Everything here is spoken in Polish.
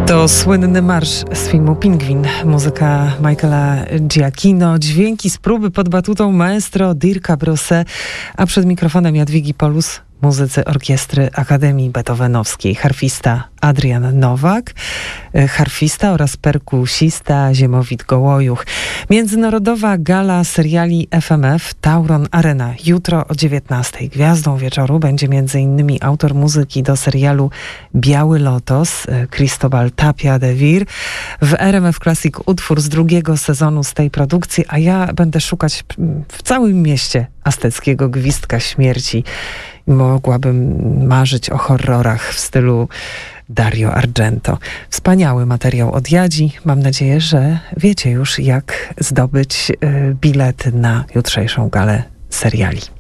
To słynny marsz z filmu Pingwin, muzyka Michaela Giacchino, dźwięki z próby pod batutą maestro Dirka Brosset, a przed mikrofonem Jadwigi Polus, muzycy orkiestry Akademii Beethovenowskiej, harfista Adrian Nowak, harfista oraz perkusista Ziemowit Gołojuch. Międzynarodowa gala seriali FMF Tauron Arena. Jutro o 19:00. Gwiazdą wieczoru będzie m.in. autor muzyki do serialu Biały Lotos, Cristobal Tapia de Vir. W RMF Classic utwór z drugiego sezonu z tej produkcji, a ja będę szukać w całym mieście azteckiego gwizdka śmierci. Mogłabym marzyć o horrorach w stylu Dario Argento. Wspaniały materiał od Jadzi. Mam nadzieję, że wiecie już, jak zdobyć bilet na jutrzejszą galę seriali.